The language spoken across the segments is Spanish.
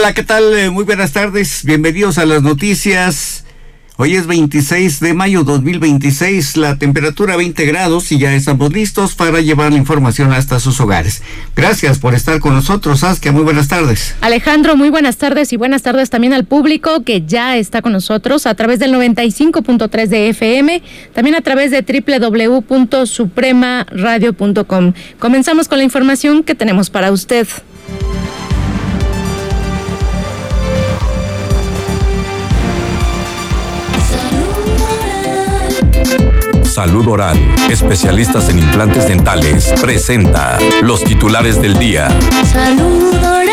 Hola, ¿qué tal? Muy buenas tardes, bienvenidos a las noticias. Hoy es 26 de mayo 2026, la temperatura 20 grados y ya estamos listos para llevar la información hasta sus hogares. Gracias por estar con nosotros, Saskia, muy buenas tardes. Alejandro, muy buenas tardes y buenas tardes también al público que ya está con nosotros a través del 95.3 de FM, también a través de www.supremaradio.com. Comenzamos con la información que tenemos para usted. Salud Oral, especialistas en implantes dentales, presenta los titulares del día. Salud Oral.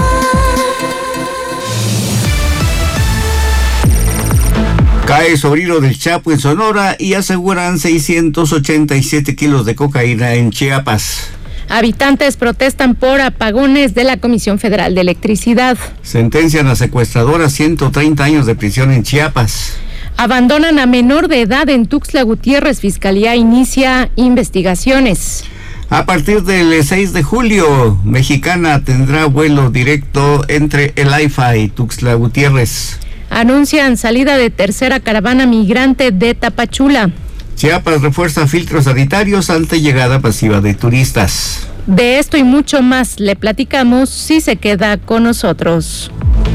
Cae sobrino del Chapo en Sonora y aseguran 687 kilos de cocaína en Chiapas. Habitantes protestan por apagones de la Comisión Federal de Electricidad. Sentencian a secuestradora 130 años de prisión en Chiapas. Abandonan a menor de edad en Tuxtla Gutiérrez. Fiscalía inicia investigaciones. A partir del 6 de julio, Mexicana tendrá vuelo directo entre el AIFA y Tuxtla Gutiérrez. Anuncian salida de tercera caravana migrante de Tapachula. Chiapas refuerza filtros sanitarios ante llegada masiva de turistas. De esto y mucho más le platicamos si se queda con nosotros.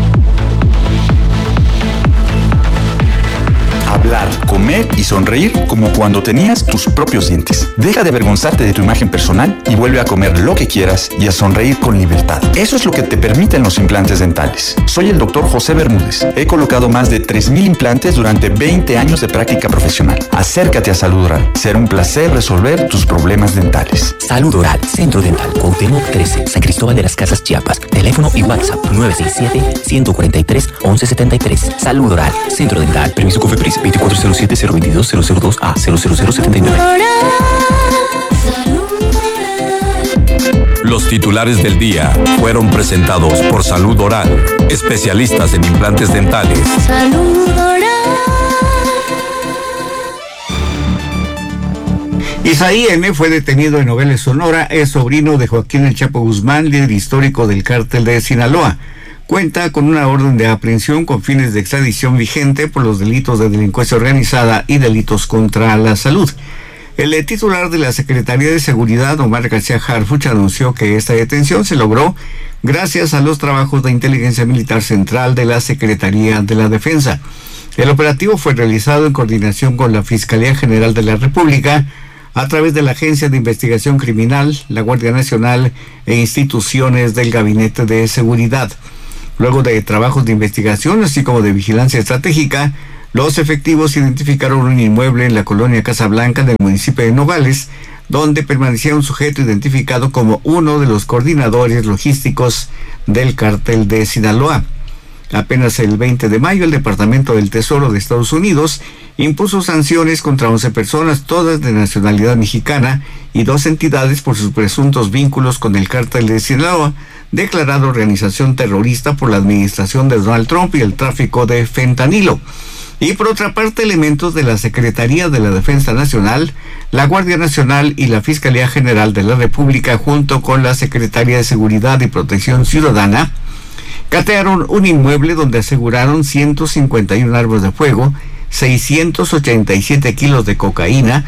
Hablar, comer y sonreír como cuando tenías tus propios dientes. Deja de avergonzarte de tu imagen personal y vuelve a comer lo que quieras y a sonreír con libertad. Eso es lo que te permiten los implantes dentales. Soy el doctor José Bermúdez. He colocado más de 3,000 implantes durante 20 años de práctica profesional. Acércate a Salud Oral. Será un placer resolver tus problemas dentales. Salud Oral, Centro Dental, Cuauhtémoc 13, San Cristóbal de las Casas, Chiapas. Teléfono y WhatsApp 967-143-1173. Salud Oral, Centro Dental. Permiso COFEPRIS 2407-022-002A 00079. Los titulares del día fueron presentados por Salud Oral, especialistas en implantes dentales. Salud Oral. Isaí N. fue detenido en Nogales, Sonora. Es sobrino de Joaquín El Chapo Guzmán, líder histórico del cártel de Sinaloa. Cuenta con una orden de aprehensión con fines de extradición vigente por los delitos de delincuencia organizada y delitos contra la salud. El titular de la Secretaría de Seguridad, Omar García Harfuch, anunció que esta detención se logró gracias a los trabajos de inteligencia militar central de la Secretaría de la Defensa. El operativo fue realizado en coordinación con la Fiscalía General de la República, a través de la Agencia de Investigación Criminal, la Guardia Nacional e instituciones del Gabinete de Seguridad. Luego de trabajos de investigación, así como de vigilancia estratégica, los efectivos identificaron un inmueble en la colonia Casablanca del municipio de Nogales, donde permanecía un sujeto identificado como uno de los coordinadores logísticos del cártel de Sinaloa. Apenas el 20 de mayo, el Departamento del Tesoro de Estados Unidos impuso sanciones contra 11 personas, todas de nacionalidad mexicana, y 2 entidades por sus presuntos vínculos con el cártel de Sinaloa, declarado organización terrorista por la administración de Donald Trump y el tráfico de fentanilo. Y por otra parte, elementos de la Secretaría de la Defensa Nacional, la Guardia Nacional y la Fiscalía General de la República, junto con la Secretaría de Seguridad y Protección Ciudadana, catearon un inmueble donde aseguraron 151 armas de fuego, 687 kilos de cocaína,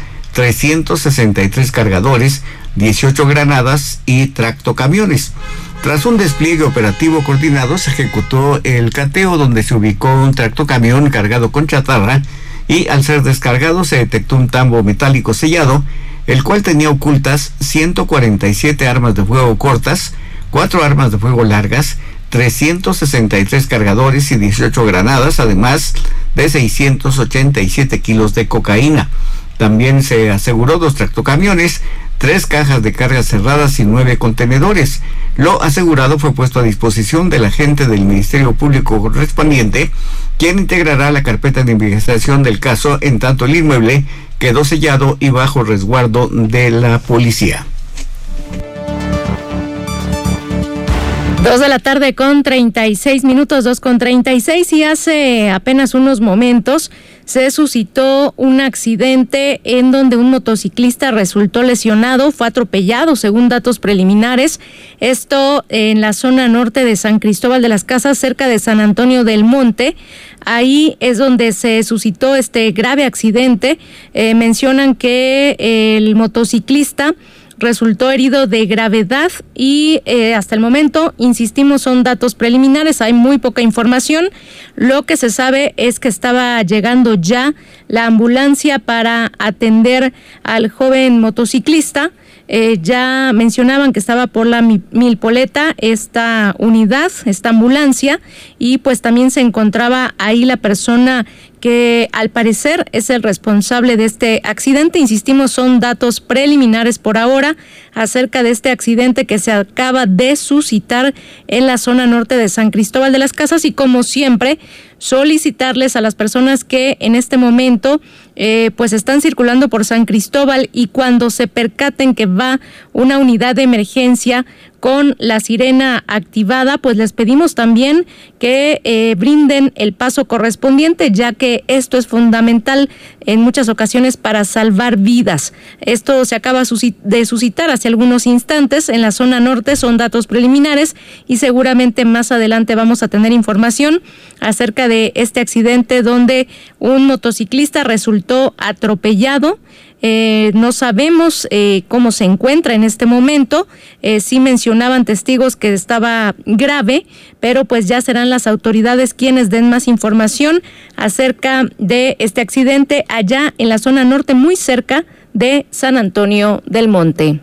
363 cargadores, 18 granadas y tractocamiones. Tras un despliegue operativo coordinado, se ejecutó el cateo donde se ubicó un tractocamión cargado con chatarra y al ser descargado se detectó un tambo metálico sellado, el cual tenía ocultas 147 armas de fuego cortas, 4 armas de fuego largas, 363 cargadores y 18 granadas, además de 687 kilos de cocaína. También se aseguró 2 tractocamiones, 3 cajas de cargas cerradas y 9 contenedores. Lo asegurado fue puesto a disposición del agente del Ministerio Público correspondiente, quien integrará la carpeta de investigación del caso, en tanto el inmueble quedó sellado y bajo resguardo de la policía. 2:36 p.m, 2:36, y hace apenas unos momentos se suscitó un accidente en donde un motociclista resultó lesionado, fue atropellado según datos preliminares. Esto en la zona norte de San Cristóbal de las Casas, cerca de San Antonio del Monte. Ahí es donde se suscitó este grave accidente. Mencionan que el motociclista resultó herido de gravedad y hasta el momento, insistimos, son datos preliminares, hay muy poca información. Lo que se sabe es que estaba llegando ya la ambulancia para atender al joven motociclista. Ya mencionaban que estaba por la Milpoleta esta unidad, esta ambulancia, y pues también se encontraba ahí la persona que al parecer es el responsable de este accidente. Insistimos, son datos preliminares por ahora acerca de este accidente que se acaba de suscitar en la zona norte de San Cristóbal de las Casas, y como siempre, solicitarles a las personas que en este momento pues están circulando por San Cristóbal y cuando se percaten que va una unidad de emergencia con la sirena activada, pues les pedimos también que brinden el paso correspondiente, ya que esto es fundamental en muchas ocasiones para salvar vidas. Esto se acaba de suscitar hace algunos instantes en la zona norte, son datos preliminares y seguramente más adelante vamos a tener información acerca de este accidente donde un motociclista resultó atropellado. No sabemos cómo se encuentra en este momento. Sí mencionaban testigos que estaba grave, pero pues ya serán las autoridades quienes den más información acerca de este accidente allá en la zona norte, muy cerca de San Antonio del Monte.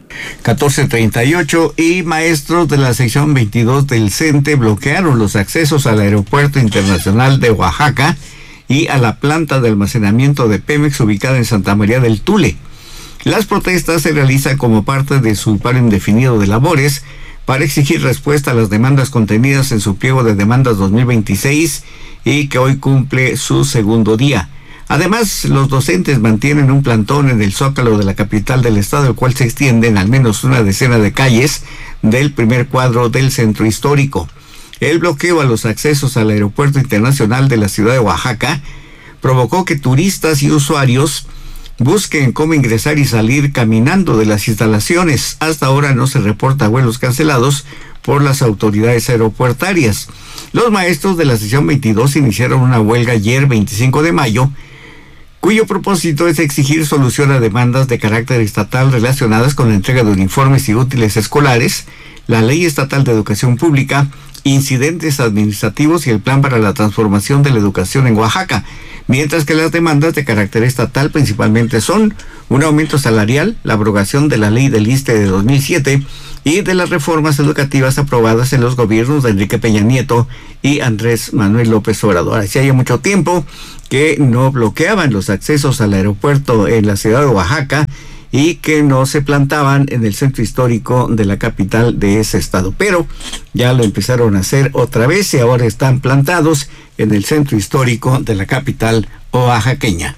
14:38 y maestros de la sección 22 del CENTE bloquearon los accesos al Aeropuerto Internacional de Oaxaca y a la planta de almacenamiento de Pemex ubicada en Santa María del Tule. Las protestas se realizan como parte de su paro indefinido de labores para exigir respuesta a las demandas contenidas en su pliego de demandas 2026 y que hoy cumple su segundo día. Además, los docentes mantienen un plantón en el Zócalo de la capital del estado, el cual se extiende en al menos una decena de calles del primer cuadro del centro histórico. El bloqueo a los accesos al Aeropuerto Internacional de la ciudad de Oaxaca provocó que turistas y usuarios busquen cómo ingresar y salir caminando de las instalaciones. Hasta ahora no se reporta vuelos cancelados por las autoridades aeropuertarias. Los maestros de la sección 22 iniciaron una huelga ayer, 25 de mayo, cuyo propósito es exigir solución a demandas de carácter estatal relacionadas con la entrega de uniformes y útiles escolares, la Ley Estatal de Educación Pública, incidentes administrativos y el plan para la transformación de la educación en Oaxaca, mientras que las demandas de carácter estatal principalmente son un aumento salarial, la abrogación de la ley del ISSSTE de 2007 y de las reformas educativas aprobadas en los gobiernos de Enrique Peña Nieto y Andrés Manuel López Obrador. Así haya mucho tiempo que no bloqueaban los accesos al aeropuerto en la ciudad de Oaxaca y que no se plantaban en el centro histórico de la capital de ese estado. Pero ya lo empezaron a hacer otra vez y ahora están plantados en el centro histórico de la capital oaxaqueña.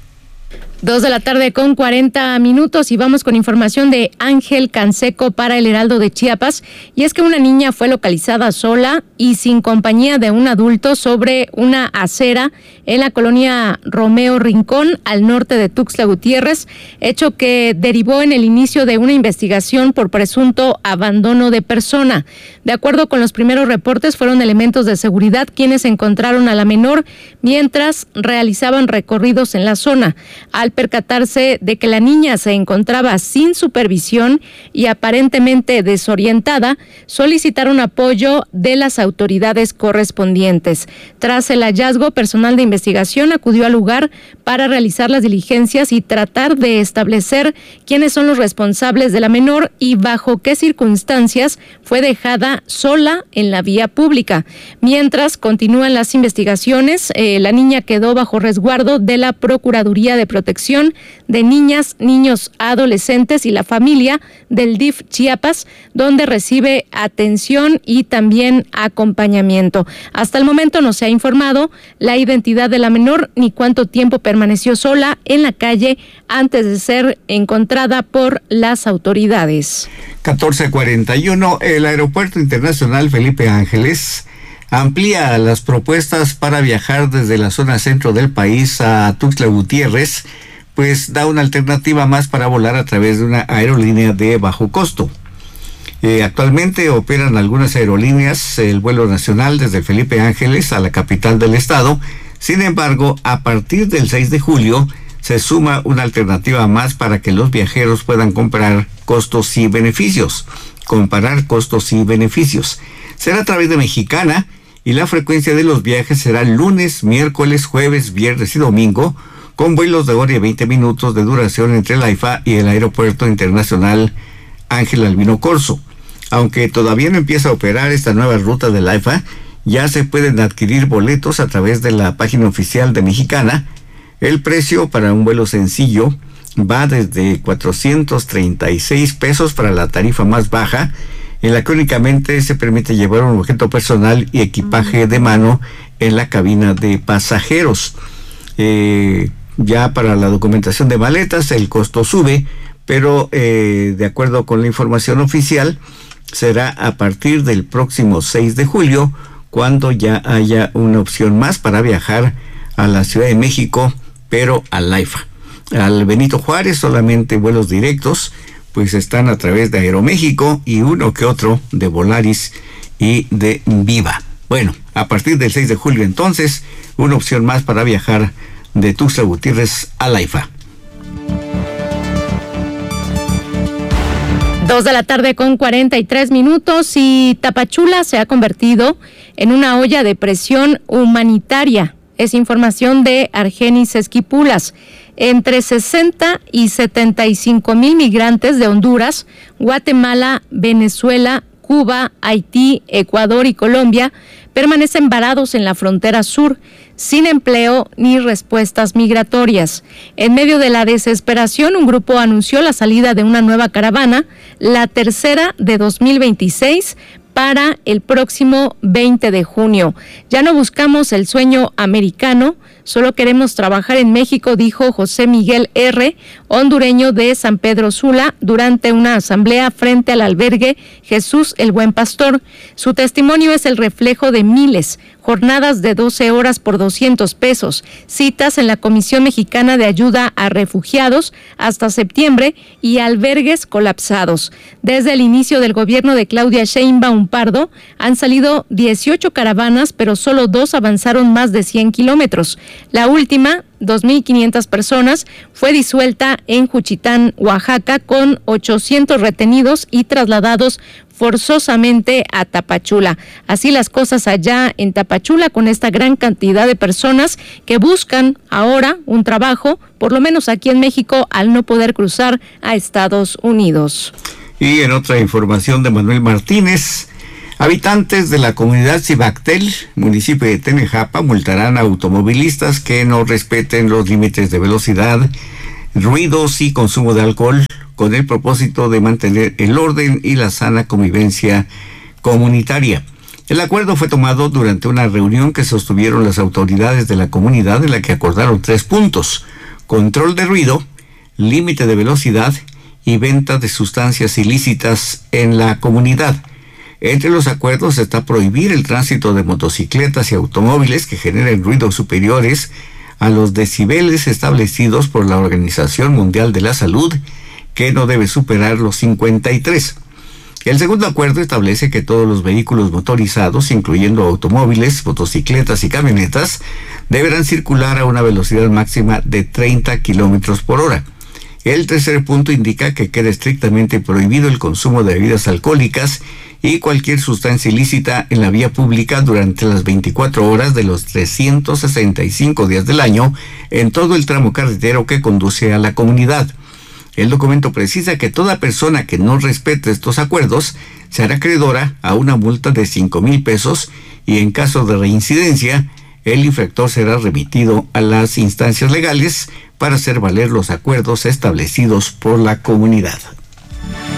2:40 p.m. y vamos con información de Ángel Canseco para el Heraldo de Chiapas. Y es que una niña fue localizada sola y sin compañía de un adulto sobre una acera en la colonia Romeo Rincón, al norte de Tuxtla Gutiérrez, hecho que derivó en el inicio de una investigación por presunto abandono de persona. De acuerdo con los primeros reportes, fueron elementos de seguridad quienes encontraron a la menor mientras realizaban recorridos en la zona. Al percatarse de que la niña se encontraba sin supervisión y aparentemente desorientada, solicitaron apoyo de las autoridades correspondientes. Tras el hallazgo, personal de investigación acudió al lugar para realizar las diligencias y tratar de establecer quiénes son los responsables de la menor y bajo qué circunstancias fue dejada sola en la vía pública. Mientras continúan las investigaciones, la niña quedó bajo resguardo de la Procuraduría de Protección de Niñas, Niños, Adolescentes y la Familia del DIF Chiapas, donde recibe atención y también acompañamiento. Hasta el momento no se ha informado la identidad de la menor ni cuánto tiempo permaneció sola en la calle antes de ser encontrada por las autoridades. 14:41, el Aeropuerto Internacional Felipe Ángeles amplía las propuestas para viajar desde la zona centro del país a Tuxtla Gutiérrez, pues da una alternativa más para volar a través de una aerolínea de bajo costo. Actualmente operan algunas aerolíneas el vuelo nacional desde Felipe Ángeles a la capital del estado. Sin embargo, a partir del 6 de julio se suma una alternativa más para que los viajeros puedan comparar costos y beneficios. Será a través de Mexicana y la frecuencia de los viajes será lunes, miércoles, jueves, viernes y domingo, con vuelos de hora y 20 minutos de duración entre la AIFA y el Aeropuerto Internacional Ángel Albino Corzo. Aunque todavía no empieza a operar esta nueva ruta de la AIFA, ya se pueden adquirir boletos a través de la página oficial de Mexicana. El precio para un vuelo sencillo va desde 436 pesos para la tarifa más baja, en la que únicamente se permite llevar un objeto personal y equipaje de mano en la cabina de pasajeros. Ya para la documentación de maletas el costo sube, pero de acuerdo con la información oficial, será a partir del próximo 6 de julio, cuando ya haya una opción más para viajar a la Ciudad de México, pero al AIFA. Al Benito Juárez solamente vuelos directos, pues están a través de Aeroméxico y uno que otro de Volaris y de Viva. Bueno, a partir del 6 de julio entonces, una opción más para viajar de Tuxtla Gutiérrez al AIFA. 2:43 p.m. y Tapachula se ha convertido en una olla de presión humanitaria. Es información de Argenis Esquipulas. Entre 60 y 75 mil migrantes de Honduras, Guatemala, Venezuela, Cuba, Haití, Ecuador y Colombia permanecen varados en la frontera sur, sin empleo ni respuestas migratorias. En medio de la desesperación, un grupo anunció la salida de una nueva caravana, la tercera de 2026, para el próximo 20 de junio. Ya no buscamos el sueño americano, solo queremos trabajar en México, dijo José Miguel R., hondureño de San Pedro Sula, durante una asamblea frente al albergue Jesús el Buen Pastor. Su testimonio es el reflejo de miles, jornadas de 12 horas por 200 pesos, citas en la Comisión Mexicana de Ayuda a Refugiados hasta septiembre y albergues colapsados. Desde el inicio del gobierno de Claudia Sheinbaum Pardo han salido 18 caravanas, pero solo 2 avanzaron más de 100 kilómetros. La última, 2.500 personas, fue disuelta en Juchitán, Oaxaca, con 800 retenidos y trasladados forzosamente a Tapachula. Así las cosas allá en Tapachula, con esta gran cantidad de personas que buscan ahora un trabajo, por lo menos aquí en México, al no poder cruzar a Estados Unidos. Y en otra información de Manuel Martínez, habitantes de la comunidad Cibactel, municipio de Tenejapa, multarán a automovilistas que no respeten los límites de velocidad, ruidos y consumo de alcohol, con el propósito de mantener el orden y la sana convivencia comunitaria. El acuerdo fue tomado durante una reunión que sostuvieron las autoridades de la comunidad, en la que acordaron 3 puntos: control de ruido, límite de velocidad y venta de sustancias ilícitas en la comunidad. Entre los acuerdos está prohibir el tránsito de motocicletas y automóviles que generen ruidos superiores a los decibeles establecidos por la Organización Mundial de la Salud, que no debe superar los 53. El segundo acuerdo establece que todos los vehículos motorizados, incluyendo automóviles, motocicletas y camionetas, deberán circular a una velocidad máxima de 30 kilómetros por hora. El tercer punto indica que queda estrictamente prohibido el consumo de bebidas alcohólicas y cualquier sustancia ilícita en la vía pública durante las 24 horas de los 365 días del año en todo el tramo carretero que conduce a la comunidad. El documento precisa que toda persona que no respete estos acuerdos se hará acreedora a una multa de 5,000 pesos y en caso de reincidencia, el infractor será remitido a las instancias legales para hacer valer los acuerdos establecidos por la comunidad.